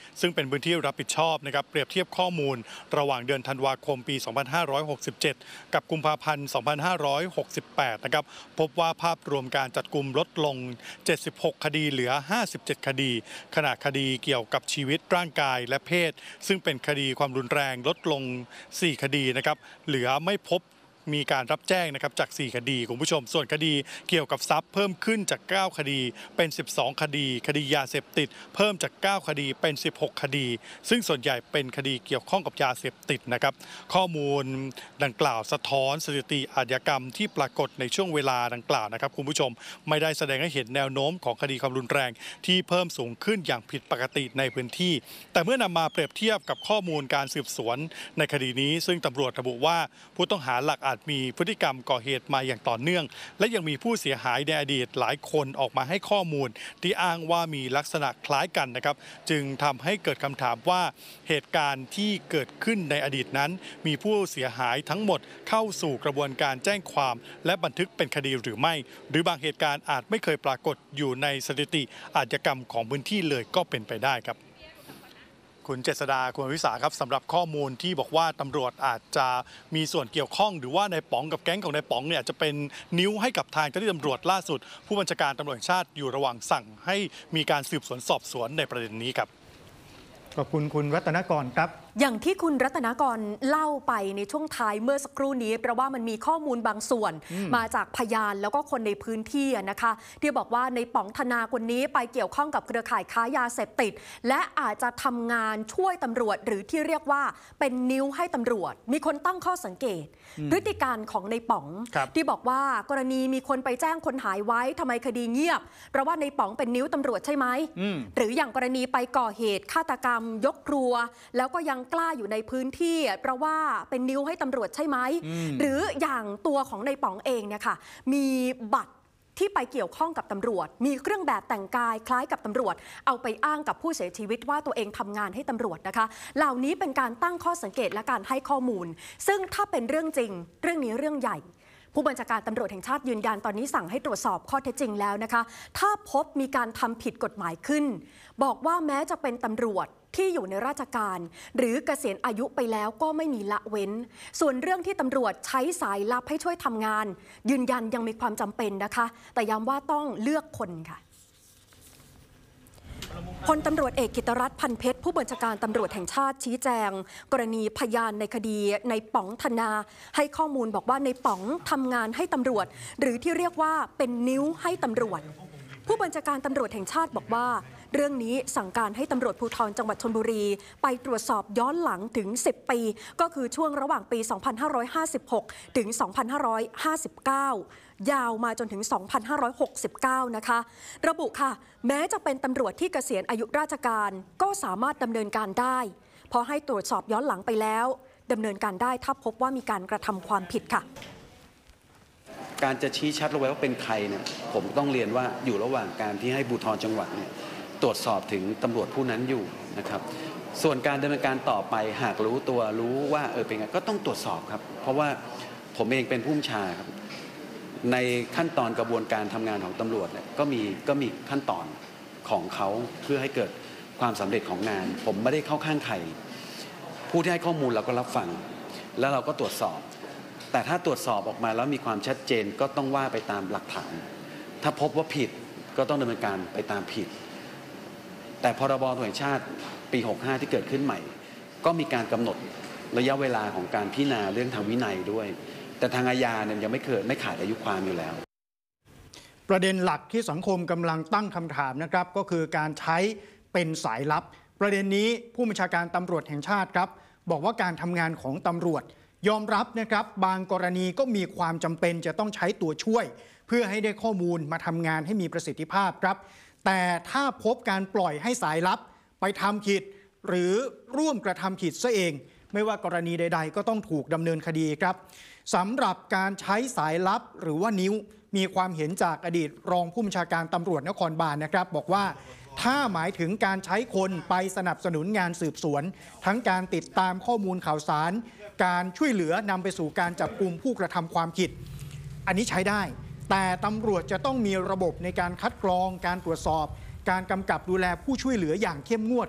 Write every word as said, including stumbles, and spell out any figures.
ซึ่งเป็นพื้นที่รับผิดชอบนะครับเปรียบเทียบข้อมูลระหว่างเดือนธันวาคมปี สองพันห้าร้อยหกสิบเจ็ด กับกุมภาพันธ์ สองพันห้าร้อยหกสิบแปด นะครับพบว่าภาพรวมการจับกุมลดลง เจ็ดสิบหก คดีเหลือ ห้าสิบเจ็ด คดีขณะคดีเกี่ยวกับชีวิตร่างกายและเพศซึ่งเป็นคดีความรุนแรงลดลง สี่ คดีนะครับเหลือไม่พบมีการรับแจ้งนะครับจากสี่คดีคุณผู้ชมส่วนคดีเกี่ยวกับทรัพย์เพิ่มขึ้นจากเก้าคดีเป็นสิบสองคดีคดียาเสพติดเพิ่มจากเก้าคดีเป็นสิบหกคดีซึ่งส่วนใหญ่เป็นคดีเกี่ยวข้องกับยาเสพติดนะครับข้อมูลดังกล่าวสะท้อนสถิติอาชญากรรมที่ปรากฏในช่วงเวลาดังกล่าวนะครับคุณผู้ชมไม่ได้แสดงให้เห็นแนวโน้มของคดีความรุนแรงที่เพิ่มสูงขึ้นอย่างผิดปกติในพื้นที่แต่เมื่อนำมาเปรียบเทียบกับข้อมูลการสืบสวนในคดีนี้ซึ่งตำรวจระบุว่าผู้ต้องหาหลักอาจมีพฤติกรรมก่อเหตุมาอย่างต่อเนื่องและยังมีผู้เสียหายในอดีตหลายคนออกมาให้ข้อมูลที่อ้างว่ามีลักษณะคล้ายกันนะครับจึงทำให้เกิดคำถามว่าเหตุการณ์ที่เกิดขึ้นในอดีตนั้นมีผู้เสียหายทั้งหมดเข้าสู่กระบวนการแจ้งความและบันทึกเป็นคดีหรือไม่หรือบางเหตุการณ์อาจไม่เคยปรากฏอยู่ในสถิติอาชญากรรมของพื้นที่เลยก็เป็นไปได้ครับคุณเจษฎาคุณวิสาครับสำหรับข้อมูลที่บอกว่าตำรวจอาจจะมีส่วนเกี่ยวข้องหรือว่าในป๋องกับแก๊งของนายป๋องเนี่ยจะเป็นนิ้วให้กับทางเจ้าหน้าที่ตำรวจล่าสุดผู้บัญชาการตำรวจแห่งชาติอยู่ระหว่างสั่งให้มีการสืบสวนสอบสวนในประเด็นนี้ครับขอบคุณคุณรัตนกรครับอย่างที่คุณรัตนกรเล่าไปในช่วงท้ายเมื่อสักครู่นี้เพราะว่ามันมีข้อมูลบางส่วนมาจากพยานแล้วก็คนในพื้นที่นะคะที่บอกว่าในป๋องธนาคนนี้ไปเกี่ยวข้องกับเครือข่ายค้ายาเสพติดและอาจจะทำงานช่วยตำรวจหรือที่เรียกว่าเป็นนิ้วให้ตำรวจมีคนตั้งข้อสังเกตพฤติการของในป๋องที่บอกว่ากรณีมีคนไปแจ้งคนหายไว้ทำไมคดีเงียบเพราะว่าในป๋องเป็นนิ้วตำรวจใช่ไหมหรืออย่างกรณีไปก่อเหตุฆาตกรรมยกครัวแล้วก็ยังกล้าอยู่ในพื้นที่เพราะว่าเป็นนิ้วให้ตำรวจใช่ไหมหรืออย่างตัวของในป๋องเองเนี่ยค่ะมีบัตรที่ไปเกี่ยวข้องกับตำรวจมีเครื่องแบบแต่งกายคล้ายกับตำรวจเอาไปอ้างกับผู้เสียชีวิตว่าตัวเองทำงานให้ตำรวจนะคะเหล่านี้เป็นการตั้งข้อสังเกตและการให้ข้อมูลซึ่งถ้าเป็นเรื่องจริงเรื่องนี้เรื่องใหญ่ผู้บัญชาการตำรวจแห่งชาติยืนยันตอนนี้สั่งให้ตรวจสอบข้อเท็จจริงแล้วนะคะถ้าพบมีการทำผิดกฎหมายขึ้นบอกว่าแม้จะเป็นตำรวจที่อยู่ในราชการหรือเกษียณอายุไปแล้วก็ไม่มีละเว้นส่วนเรื่องที่ตำรวจใช้สายลับให้ช่วยทำงานยืนยันยังมีความจำเป็นนะคะแต่ย้ำว่าต้องเลือกคนค่ะพลตำรวจเอกกิตติรัตน์พันเพชรผู้บัญชาการตำรวจแห่งชาติชี้แจงกรณีพยานในคดีในป๋องธนาให้ข้อมูลบอกว่าในป๋องทำงานให้ตำรวจหรือที่เรียกว่าเป็นนิ้วให้ตำรวจผู้บัญชาการตำรวจแห่งชาติบอกว่าเรื่องนี้สั่งการให้ตำรวจภูธรจังหวัดชลบุรีไปตรวจสอบย้อนหลังถึงสิบปีก็คือช่วงระหว่างปีสองพันห้าร้อยห้าสิบหกถึงสองพันห้าร้อยห้าสิบเก้ายาวมาจนถึงสองพันห้าร้อยหกสิบเก้านะคะระบุค่ะแม้จะเป็นตำรวจที่เกษียณอายุราชการก็สามารถดำเนินการได้พอให้ตรวจสอบย้อนหลังไปแล้วดำเนินการได้ถ้าพบว่ามีการกระทำความผิดค่ะการจะชี้ชัดลงไปว่าเป็นใครเนี่ยผมต้องเรียนว่าอยู่ระหว่างการที่ให้ภูธรจังหวัดเนี่ยตรวจสอบถึงตำรวจผู้นั้นอยู่นะครับส่วนการดำเนินการต่อไปหากรู้ตัวรู้ว่าเออเป็นไงก็ต้องตรวจสอบครับเพราะว่าผมเองเป็นผู้บัญชาครับในขั้นตอนกระบวนการทำงานของตำรวจเนี่ยก็มีก็มีขั้นตอนของเขาเพื่อให้เกิดความสำเร็จของงานผมไม่ได้เข้าข้างใครผู้ที่ให้ข้อมูลเราก็รับฟังแล้วเราก็ตรวจสอบแต่ถ้าตรวจสอบออกมาแล้วมีความชัดเจนก็ต้องว่าไปตามหลักฐานถ้าพบว่าผิดก็ต้องดำเนินการไปตามผิดแต่พรบ.ตำรวจแห่งชาติปีหกสิบห้าที่เกิดขึ้นใหม่ก็มีการกำหนดระยะเวลาของการพิจารณาเรื่องทางวินัยด้วยแต่ทางอาญาเนี่ยยังไม่เคยไม่ขาดอายุความอยู่แล้วประเด็นหลักที่สังคมกำลังตั้งคำถามนะครับก็คือการใช้เป็นสายลับประเด็นนี้ผู้บัญชาการตำรวจแห่งชาติครับบอกว่าการทำงานของตำรวจยอมรับนะครับบางกรณีก็มีความจำเป็นจะต้องใช้ตัวช่วยเพื่อให้ได้ข้อมูลมาทำงานให้มีประสิทธิภาพครับแต่ถ้าพบการปล่อยให้สายลับไปทำผิดหรือร่วมกระทำผิดซะเองไม่ว่ากรณีใดๆก็ต้องถูกดำเนินคดีครับสำหรับการใช้สายลับหรือว่านิ้วมีความเห็นจากอดีตรองผู้บัญชาการตำรวจนครบาลนะครับบอกว่าถ้าหมายถึงการใช้คนไปสนับสนุนงานสืบสวนทั้งการติดตามข้อมูลข่าวสารการช่วยเหลือนำไปสู่การจับกุมผู้กระทำความผิดอันนี้ใช้ได้แต่ตำรวจจะต้องมีระบบในการคัดกรองการตรวจสอบการกำกับดูแลผู้ช่วยเหลืออย่างเข้มงวด